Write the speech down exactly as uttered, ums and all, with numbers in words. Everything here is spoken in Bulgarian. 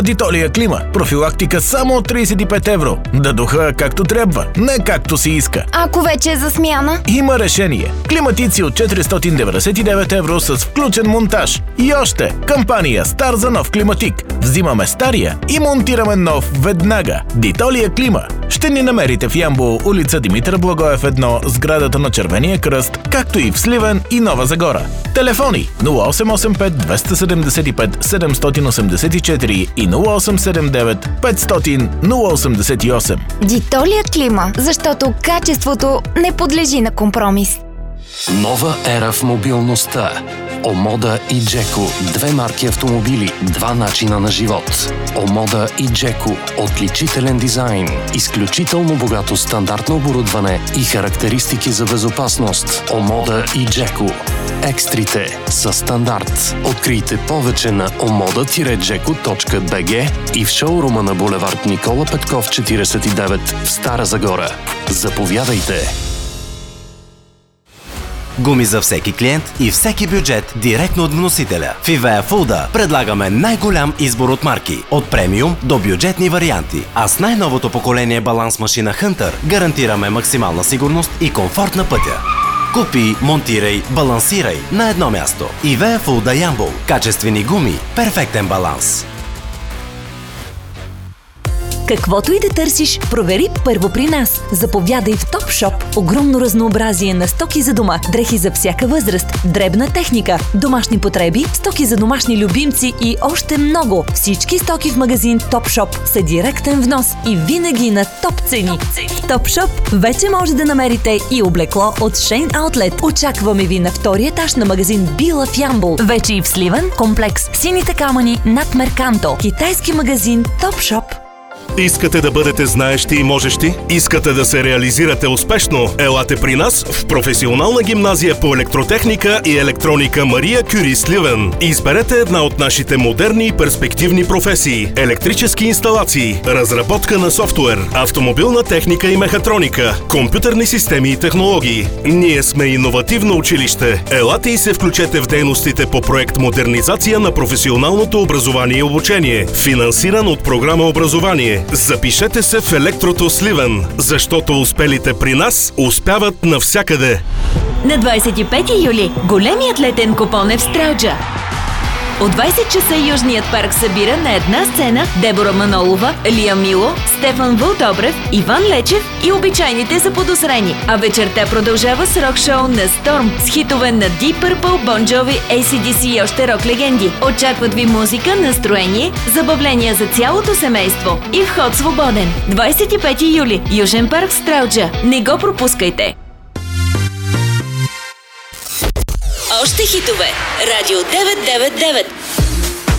Ditolия Клима. Профилактика само от тридесет и пет евро. Да духа както трябва, не както си иска. Ако вече е за смяна? Има решение. Климатици от четиристотин деветдесет и девет евро с включен монтаж. И още, кампания стар за нов климатик. Взимаме стария и монтираме нов веднага. Ditolия Клима. Ще ни намерите в Ямбол, улица Димитър Благоев едно, сградата на Червения кръст, както и в Сливен и Нова Загора. Телефони нула осем осем пет двеста седемдесет и пет седемстотин осемдесет и четири и нула осем седем девет петстотин нула осемдесет и осем. Ditolия Клима, защото качеството не подлежи на компромис. Нова ера в мобилността. Омода и Джеко. Две марки автомобили, два начина на живот. Омода и Джеко. Отличителен дизайн, изключително богато стандартно оборудване и характеристики за безопасност. Омода и Джеко. Екстрите са стандарт. Открийте повече на омода джеко точка би джи и в шоурума на булевард Никола Петков четиридесет и девет в Стара Загора. Заповядайте! Гуми за всеки клиент и всеки бюджет директно от вносителя. В Ивеа Фулда предлагаме най-голям избор от марки, от премиум до бюджетни варианти. А с най-новото поколение баланс машина Hunter гарантираме максимална сигурност и комфорт на пътя. Купи, монтирай, балансирай на едно място. Ивеа Фулда Ямбол. Качествени гуми, перфектен баланс. Каквото и да търсиш, провери първо при нас. Заповядай в Topshop. Огромно разнообразие на стоки за дома, дрехи за всяка възраст, дребна техника, домашни потреби, стоки за домашни любимци и още много. Всички стоки в магазин Topshop са директен внос и винаги на топ цени. В Topshop вече може да намерите и облекло от Shane Outlet. Очакваме ви на втория етаж на магазин Била в Ямбол. Вече и в Сливен, комплекс Сините камъни над Мерканто. Китайски магазин Topshop. Искате да бъдете знаещи и можещи? Искате да се реализирате успешно? Елате при нас в професионална гимназия по електротехника и електроника Мария Кюри Сливен. Изберете една от нашите модерни и перспективни професии: електрически инсталации, разработка на софтуер, автомобилна техника и мехатроника, компютърни системи и технологии. Ние сме иновативно училище. Елате и се включете в дейностите по проект Модернизация на професионалното образование и обучение, финансиран от програма Образование. Запишете се в Електрото Сливен, защото успелите при нас успяват навсякъде. На двадесет и пети юли големият летен купон е в Стралджа. От двадесет часа Южният парк събира на една сцена Дебора Манолова, Лия Мило, Стефан Вълдобрев, Иван Лечев и обичайните заподозрени. А вечерта продължава с рок-шоу на Storm с хитове на Deep Purple, Bon Jovi, Ей Си Ди Си и още рок-легенди. Очакват ви музика, настроение, забавления за цялото семейство и вход свободен. двадесет и пети юли, Южен парк, Стралджа. Не го пропускайте! Още хитове. Радио девет девет девет.